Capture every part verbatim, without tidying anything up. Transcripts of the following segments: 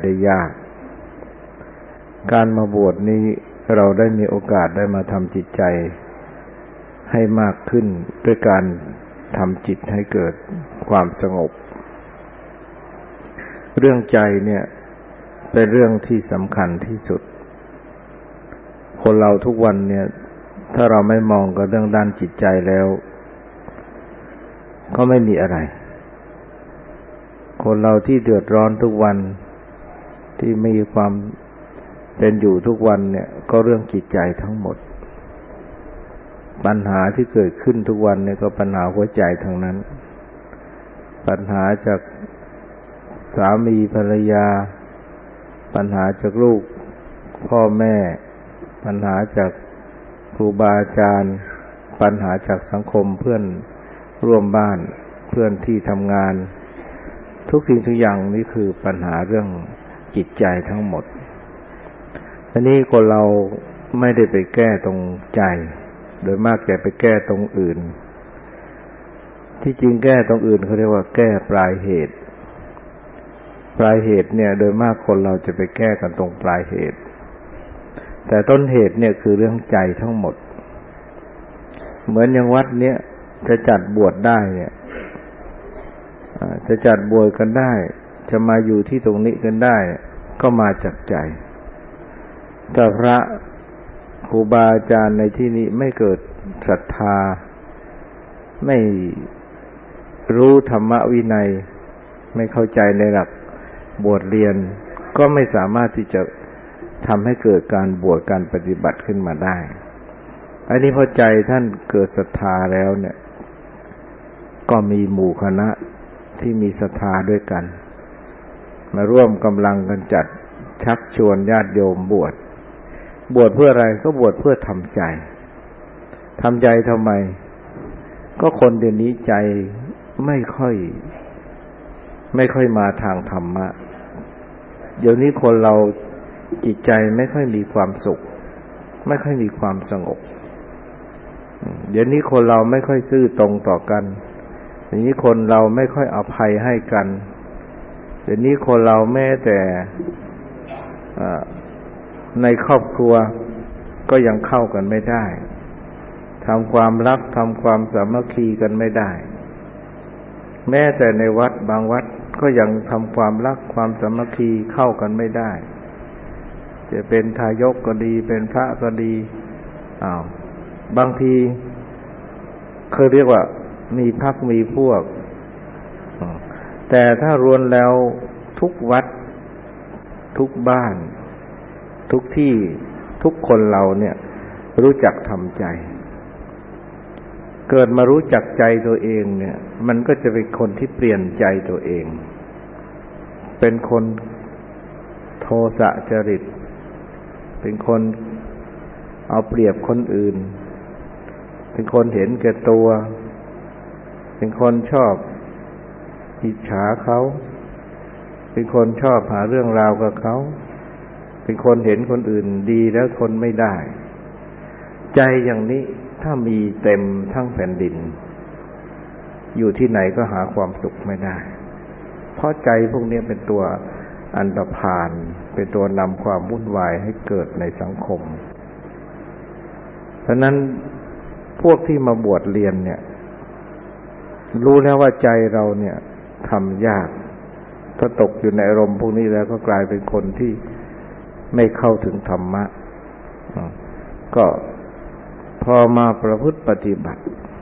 ได้ยากการมาบวชนี้เราได้มีโอกาสได้มาทำจิตใจให้มากขึ้นด้วยการทำจิตให้เกิดความสงบเรื่องใจเนี่ยเป็นเรื่องที่สำคัญที่สุดคนเราทุกวันเนี่ยถ้าเราไม่มองกับเรื่องด้านจิตใจแล้วก็ไม่มีอะไรคนเราที่เดือดร้อนทุกวันที่มีความเป็นอยู่ทุกวันเนี่ยก็เรื่องจิตใจทั้งหมดปัญหาที่เกิดขึ้นทุกวันเนี่ยก็ปัญหาหัวใจทั้งนั้นปัญหาจากสามีภรรยาปัญหาจากลูกพ่อแม่ปัญหาจากครูบาอาจารย์ปัญหาจากสังคมเพื่อนร่วมบ้านเพื่อนที่ทำงานทุกสิ่งทุกอย่างนี่คือปัญหาเรื่องจิตใจทั้งหมดอันนี้คนเราไม่ได้ไปแก้ตรงใจโดยมากจะไปแก้ตรงอื่นที่จริงแก้ตรงอื่นเขาเรียกว่าแก้ปลายเหตุปลายเหตุเนี่ยโดยมากคนเราจะไปแก้กันตรงปลายเหตุแต่ต้นเหตุเนี่ยคือเรื่องใจทั้งหมดเหมือนอย่างวัดเนี้ยจะจัดบวชได้เนี่ยจะจัดบวชกันได้จะมาอยู่ที่ตรงนี้กันได้ก็มาจากใจแต่พระครูบาอาจารย์ในที่นี้ไม่เกิดศรัทธาไม่รู้ธรรมวินัยไม่เข้าใจในหลักบวชเรียนก็ไม่สามารถที่จะทำให้เกิดการบวชการปฏิบัติขึ้นมาได้อันนี้พอใจท่านเกิดศรัทธาแล้วเนี่ยก็มีหมู่คณะที่มีศรัทธาด้วยกันมาร่วมกำลังกันจัดชักชวนญาติโยมบวชบวชเพื่ออะไรก็บวชเพื่อทำใจทำใจทำไมก็คนเดี๋ยวนี้ใจไม่ค่อยไม่ค่อยมาทางธรรมะเดี๋ยวนี้คนเราจิตใจไม่ค่อยมีความสุขไม่ค่อยมีความสงบเดี๋ยวนี้คนเราไม่ค่อยซื่อตรงต่อกันเดี๋ยวนี้คนเราไม่ค่อยอภัยให้กันเดี๋ยวนี้คนเราแม้แต่ในครอบครัวก็ยังเข้ากันไม่ได้ทำความรักทำความสามัคคีกันไม่ได้แม้แต่ในวัดบางวัดก็ยังทำความรักความสามัคคีเข้ากันไม่ได้จะเป็นทายกก็ดีเป็นพระก็ดีอ้าวบางทีเคยเรียกว่ามีพรรคมีพวกแต่ถ้ารวมแล้วทุกวัดทุกบ้านทุกที่ทุกคนเราเนี่ยรู้จักทำใจเกิดมารู้จักใจตัวเองเนี่ยมันก็จะเป็นคนที่เปลี่ยนใจตัวเองเป็นคนโทสะจริตเป็นคนเอาเปรียบคนอื่นเป็นคนเห็นแก่ตัวเป็นคนชอบอิจฉาเขาเป็นคนชอบหาเรื่องราวกับเขาเป็นคนเห็นคนอื่นดีแล้วทนไม่ได้ใจอย่างนี้ถ้ามีเต็มทั้งแผ่นดินอยู่ที่ไหนก็หาความสุขไม่ได้เพราะใจพวกนี้เป็นตัวอันตรพาลเป็นตัวนำความวุ่นวายให้เกิดในสังคมเพราะนั้นพวกที่มาบวชเรียนเนี่ยรู้แล้วว่าใจเราเนี่ยทำยากถ้าตกอยู่ในอารมณ์พวกนี้แล้วก็กลายเป็นคนที่ไม่เข้าถึงธรรมะก็พอมาประพฤติปฏิบัติ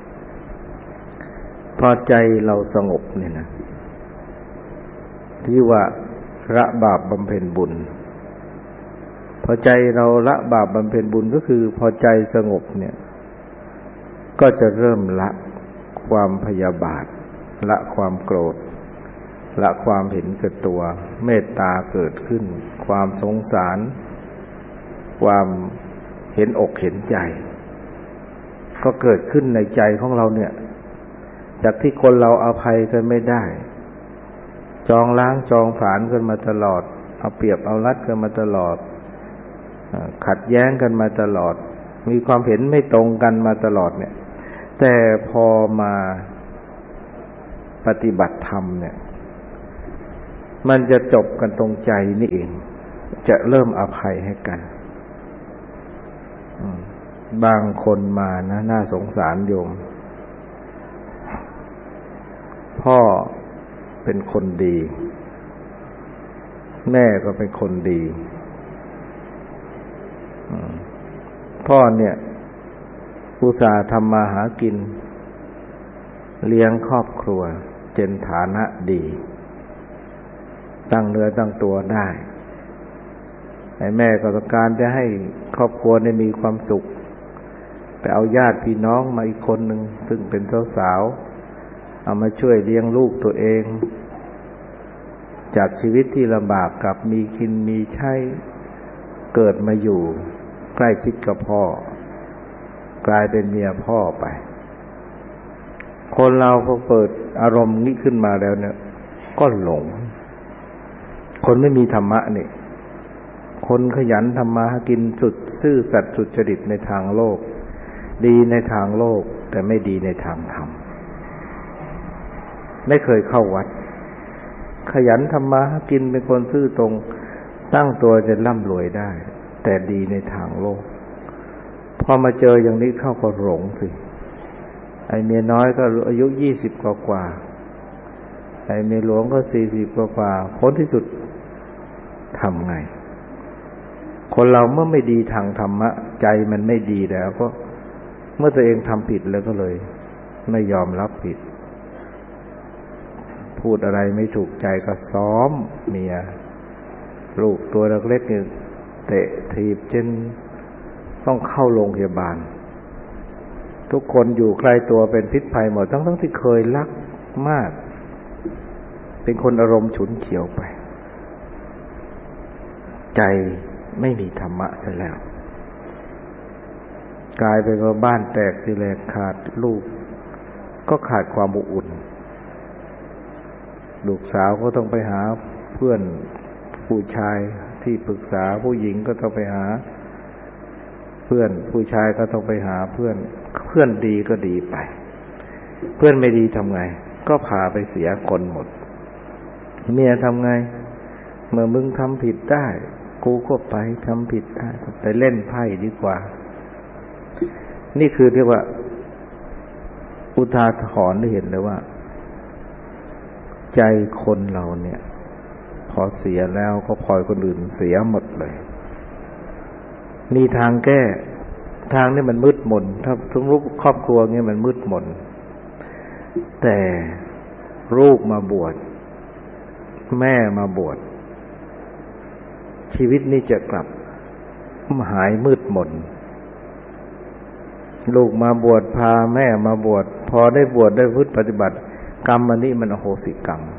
พอใจเราสงบเนี่ยนะที่ว่าละบาปบำเพ็ญบุญพอใจเราละบาปบำเพ็ญบุญก็คือพอใจสงบเนี่ยก็จะเริ่มละความพยาบาทละความโกรธละความเห็นแก่ตัวเมตตาเกิดขึ้นความสงสารความเห็นอกเห็นใจก็เกิดขึ้นในใจของเราเนี่ยจากที่คนเราอภัยกันไม่ได้จองล้างจองผลาญกันมาตลอดเอาเปรียบเอารัดกันมาตลอดขัดแย้งกันมาตลอดมีความเห็นไม่ตรงกันมาตลอดเนี่ยแต่พอมาปฏิบัติธรรมเนี่ยมันจะจบกันตรงใจนี่เองจะเริ่มอภัยให้กันบางคนมานะน่าสงสารโยมพ่อเป็นคนดีแม่ก็เป็นคนดีพ่อเนี่ยอุตส่าห์ทำมาหากินเลี้ยงครอบครัวจนฐานะดีตั้งเนื้อตั้งตัวได้ไอ้แม่ก็ต้องการจะให้ครอบครัวได้มีความสุขแต่เอาญาติพี่น้องมาอีกคนหนึ่งซึ่งเป็นสาวๆเอามาช่วยเลี้ยงลูกตัวเองจากชีวิตที่ลำบากกับมีกินมีใช้เกิดมาอยู่ใกล้ชิดกับพ่อกลายเป็นเมียพ่อไปคนเราพอเปิดอารมณ์นี้ขึ้นมาแล้วเนี่ยก็หลงคนไม่มีธรรมะนี่คนขยันทำมาหากินสุดซื่อสัตย์สุจริตในทางโลกดีในทางโลกแต่ไม่ดีในทางธรรมไม่เคยเข้าวัดขยันทำมาหากินเป็นคนซื่อตรงตั้งตัวจะร่ำรวยได้แต่ดีในทางโลกพอมาเจออย่างนี้เข้าก็หลงสิไอ้เมียน้อยก็อายุยี่สิบกว่ากว่าไอ้เมียหลวงก็สี่สิบกว่ากว่าผลที่สุดทำไงคนเราเมื่อไม่ดีทางธรรมะใจมันไม่ดีแล้วเพราะเมื่อตัวเองทำผิดแล้วก็เลยไม่ยอมรับผิดพูดอะไรไม่ถูกใจก็ซ้อมเมียลูกตัวเล็กๆเนี่ยเตะถีบจนต้องเข้าโรงพยาบาลทุกคนอยู่ใกล้ตัวเป็นพิษภัยหมดทั้งทั้งที่เคยรักมากเป็นคนอารมณ์ฉุนเฉียวไปใจไม่มีธรรมะซะแล้วกลายเป็นว่าบ้านแตกสิแหลกขาดลูกก็ขาดความอบอุ่นลูกสาวก็ต้องไปหาเพื่อนผู้ชายที่ปรึกษาผู้หญิงก็ต้องไปหาเพื่อนผู้ชายก็ต้องไปหาเพื่อนเพื่อนดีก็ดีไปเพื่อนไม่ดีทำไงก็พาไปเสียคนหมดเมียทำไงเมื่อมึงทำผิดได้กูก็ไปทำผิดได้ไปเล่นไพ่ดีกว่านี่คือเรียกว่าอุทาหรณ์ได้เห็นเลยว่าใจคนเราเนี่ยพอเสียแล้วก็พลอยคนอื่นเสียหมดเลยมีทางแก้ทางนี้มันมืดมนถ้าสมมติครอบครัวเงี้ยมันมืดมนแต่ลูกมาบวชแม่มาบวชชีวิตนี้จะกลับหายมืดมนลูกมาบวชพาแม่มาบวชพอได้บวชได้พุทธปฏิบัติกรรมอันนี้มันอโหสิกรรม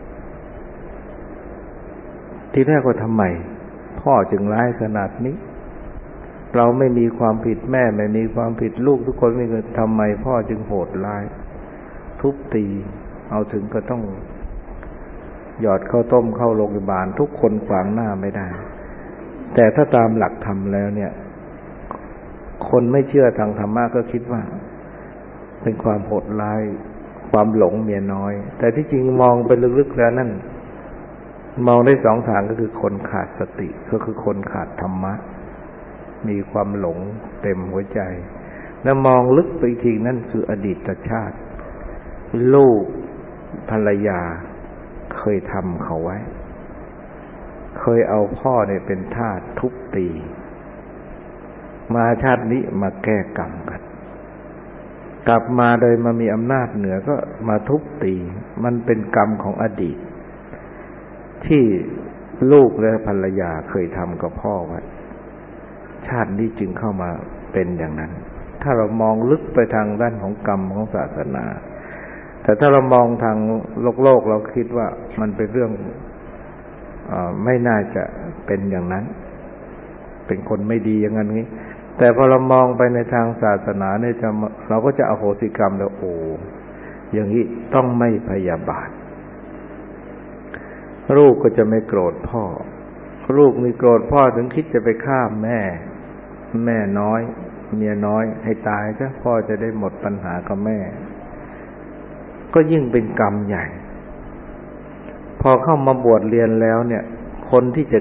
ที่แรกว่าทำไมพ่อจึงร้ายขนาดนี้เราไม่มีความผิดแม่ไม่มีความผิดลูกทุกคนไม่เคยทำไมพ่อจึงโหดร้ายทุบตีเอาถึงก็ต้องหยอดข้าวต้มเข้าโรงพยาบาลทุกคนขวางหน้าไม่ได้แต่ถ้าตามหลักธรรมแล้วเนี่ยคนไม่เชื่อทางธรรมะก็คิดว่าเป็นความโหดร้ายความหลงเมียน้อยแต่ที่จริงมองไปลึกๆแล้วนั่นมองได้สองทางก็คือคนขาดสติก็คือคนขาดธรรมะมีความหลงเต็มหัวใจแล้วมองลึกไปอีกทีนั่นคืออดีตชาติลูกภรรยาเคยทำเขาไว้เคยเอาพ่อเนี่ยเป็นทาสทุบตีมาชาตินี้มาแก้กรรมกันกลับมาโดยมามีอำนาจเหนือก็มาทุบตีมันเป็นกรรมของอดีตที่ลูกและภรรยาเคยทำกับพ่อไว้ชาตินี้จึงเข้ามาเป็นอย่างนั้นถ้าเรามองลึกไปทางด้านของกรรมของศาสนาแต่ถ้าเรามองทางโลกโลกเราคิดว่ามันเป็นเรื่องไม่น่าจะเป็นอย่างนั้นเป็นคนไม่ดีอย่างนั้นนี้แต่พอเรามองไปในทางศาสนาเนี่ยจะเราก็จะอโหสิกรรมแล้วโอ้อย่างนี้ต้องไม่พยาบาทลูกก็จะไม่โกรธพ่อลูกมีโกรธพ่อถึงคิดจะไปฆ่าแม่แม่น้อยเมียน้อยให้ตายซะพ่อจะได้หมดปัญหากับแม่ก็ยิ่งเป็นกรรมใหญ่พอเข้ามาบวชเรียนแล้วเนี่ยคนที่จะ